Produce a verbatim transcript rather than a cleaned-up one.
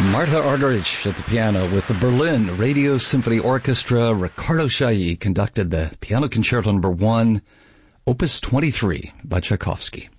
Martha Argerich at the piano with the Berlin Radio Symphony Orchestra. Ricardo Chailly conducted the Piano Concerto Number One, Opus twenty-three by Tchaikovsky.